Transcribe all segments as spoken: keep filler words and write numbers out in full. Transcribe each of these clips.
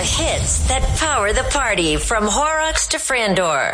hits that power the party from Horrocks to Frandor.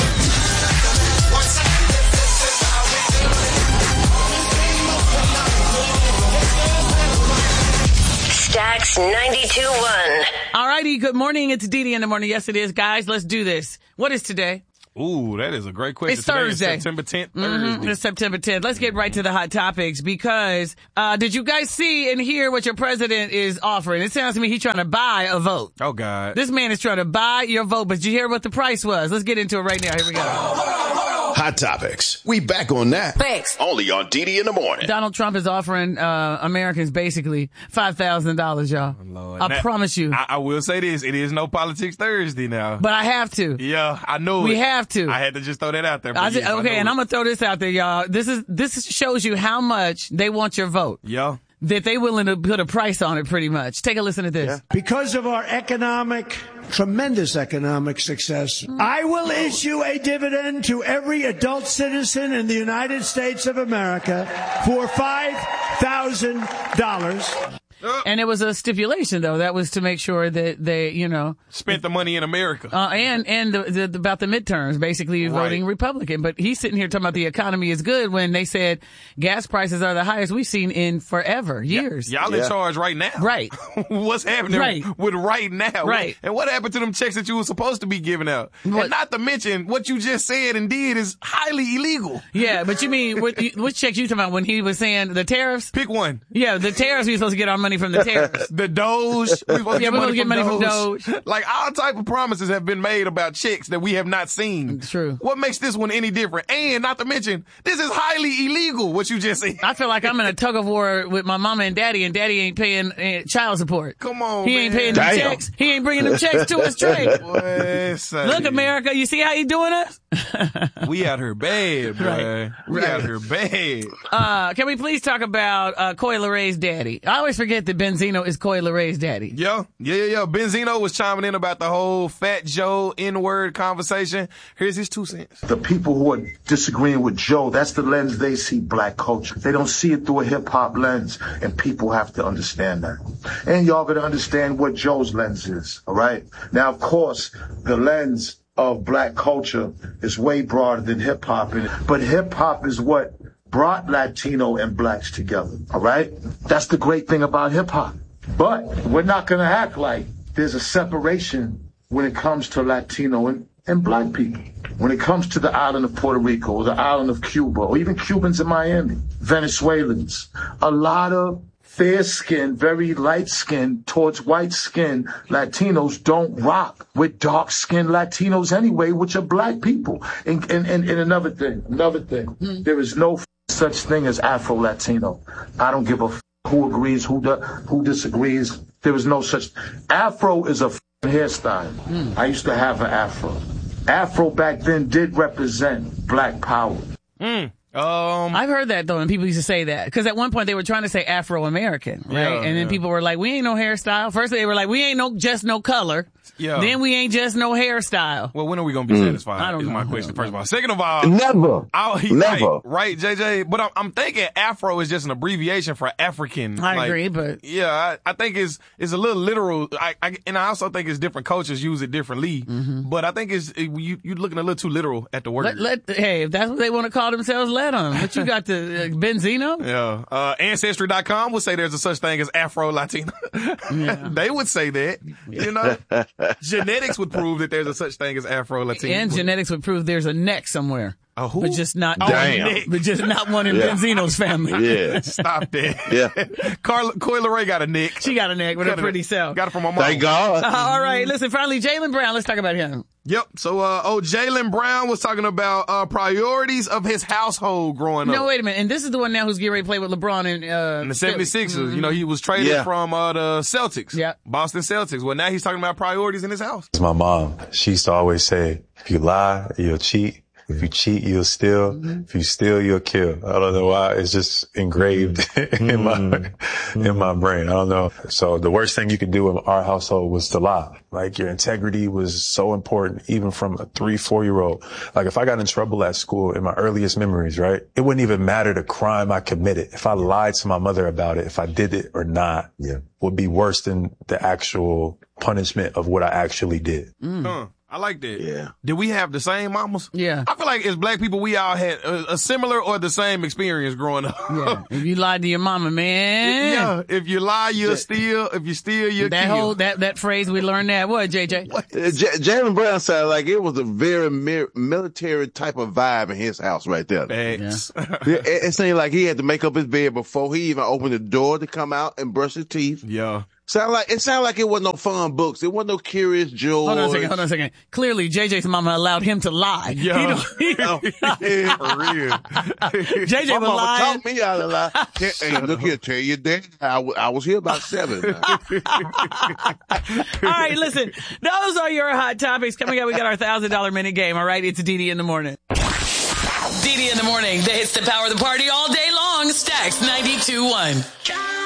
Stax ninety-two point one. All righty, good morning. It's Dee Dee in the morning. Yes, it is. Guys, let's do this. What is today? Ooh, that is a great question. It's Today Thursday. September tenth. Mm-hmm. Thursday. It's September tenth. Let's get right to the hot topics because uh did you guys see and hear what your president is offering? It sounds to me he's trying to buy a vote. Oh, God. This man is trying to buy your vote, but did you hear what the price was? Let's get into it right now. Here we go. Hot topics. We back on that. Thanks. Only on Dee Dee in the morning. Donald Trump is offering uh Americans basically five thousand dollars, y'all. Lord. I Now, promise you. I, I will say this. It is no politics Thursday now. But I have to. Yeah, I know We it. have to. I had to just throw that out there. I Yes, said, I okay, know and it. I'm gonna throw this out there, y'all. This is this shows you how much they want your vote. Yeah. That they willing to put a price on it, pretty much. Take a listen to this. Because of our economic, tremendous economic success, I will issue a dividend to every adult citizen in the United States of America for five thousand dollars. And it was a stipulation, though. That was to make sure that they, you know, Spent the money in America. uh, and and the, the, about the midterms, basically voting Right. Republican. But he's sitting here talking about the economy is good when they said gas prices are the highest we've seen in forever, years. Y'all in charge right now. Right. What's happening Right. with right now? Right. And what happened to them checks that you were supposed to be giving out? What- And not to mention, what you just said and did is highly illegal. Yeah, but you mean what, which checks you talking about when he was saying the tariffs? Pick one. Yeah, the tariffs. We supposed to get our money from the tariffs. The Doge. We supposed to Yeah, get we're money, gonna get from, money from Doge. Doge. Like all type of promises have been made about checks that we have not seen. True. What makes this one any different? And not to mention, this is highly illegal. What you just said. I feel like I'm in a tug of war with my mama and daddy, and daddy ain't paying uh, child support. Come on, He ain't man. paying them Damn. checks. He ain't bringing them checks to us straight. Boy, say. Look, America, you see how you doing us? We out here bad, boy. Right. We Right. out here bad. Uh, can we please talk about uh, Coi Lereigh's daddy? I always forget that Benzino is Coi Lereigh's daddy. Yeah, yeah, yeah, yeah. Benzino was chiming in about the whole Fat Joe N-word conversation. Here's his two cents. The people who are disagreeing with Joe, that's the lens they see black culture. They don't see it through a hip-hop lens, and people have to understand that. And y'all gotta understand what Joe's lens is, all right? Now, of course, the lens of black culture is way broader than hip-hop, but hip-hop is what brought Latino and blacks together, all right? That's the great thing about hip-hop. But we're not gonna act like there's a separation when it comes to Latino and, and black people. When it comes to the island of Puerto Rico, or the island of Cuba, or even Cubans in Miami, Venezuelans, a lot of fair-skinned, very light-skinned towards white-skinned Latinos don't rock with dark-skinned Latinos anyway, which are black people. And, and, and, and another thing, another thing, mm. there is no f- such thing as Afro-Latino. I don't give a f- who agrees, who do, who disagrees. There is no such. Afro is a f- hairstyle. Mm. I used to have an Afro. Afro back then did represent black power. Mm. Um, I've heard that though, and people used to say that because at one point they were trying to say Afro-American, right? Yeah, and then yeah. people were like, "We ain't no hairstyle." First they were like, "We ain't no just no color." Yeah. Then we ain't just no hairstyle. well, when are we gonna be Mm. satisfied? I don't is know. my question. First of all, second of all, Never. I'll, he, Never. Right, right, J J. But I'm, I'm thinking Afro is just an abbreviation for African. I Like, agree, but yeah, I, I think it's it's a little literal. I, I and I also think it's different cultures use it differently. Mm-hmm. But I think it's it, you you're looking a little too literal at the word. let, let hey, if that's what they want to call themselves, let them. But you got the uh, Benzino. Yeah. Uh, Ancestry dot com would say there's a such thing as Afro Latino. Yeah. They would say that. You know, genetics would prove that there's a such thing as Afro Latino. And genetics would prove there's a neck somewhere. A who? But just not, Oh, Damn. Nick. but just not one in Yeah. Benzino's family. Yeah. Stop that. Yeah. Carla, Coi Leray got a nick. She got a neck with Got her it- pretty self. Got it from my mom. Thank God. Uh, all right, listen, finally, Jaylen Brown. Let's talk about him. Yep. So, uh, oh, Jaylen Brown was talking about, uh, priorities of his household growing up. No, wait a minute. And this is the one now who's getting ready to play with LeBron and, uh, In the seventy-sixers, Mm-hmm. you know, he was traded Yeah. from, uh, the Celtics. Yeah. Boston Celtics. Well, now he's talking about priorities in his house. My mom, she used to always say, if you lie, you'll cheat. If you cheat, you'll steal. Mm-hmm. If you steal, you'll kill. I don't know why. It's just engraved in my, in my brain. I don't know. So the worst thing you could do in our household was to lie. Like your integrity was so important, even from a three, four year old. Like if I got in trouble at school in my earliest memories, right? It wouldn't even matter the crime I committed. If I lied to my mother about it, if I did it or not, Yeah. would be worse than the actual punishment of what I actually did. Mm. Huh. I like that. Yeah. Did we have the same mamas? Yeah. I feel like as black people, we all had a, a similar or the same experience growing up. Yeah. If you lied to your mama, man. Yeah. If you lie, you'll steal. If you steal, you'll that kill. whole that that phrase we learned that what J J? Uh, J- Jaylen Brown sounded like it was a very mi- military type of vibe in his house right there. Facts. Yeah. it, it seemed like he had to make up his bed before he even opened the door to come out and brush his teeth. Yeah. Sound like it sounded like it wasn't no fun books. It wasn't no Curious George. Hold on a second. Hold on a second. Clearly, J J's mama allowed him to lie. Yeah. He don't, he, Yeah. For real. J J My was mama lying. taught me how to lie. Hey, look here, tell your dad. I, w- I was here about seven. All right, listen. Those are your hot topics. Coming up, we got our one thousand dollars minute game. All right, it's Dee Dee in the morning. Dee Dee in the morning. They hits the power of the party all day long. Stacks ninety-two point one.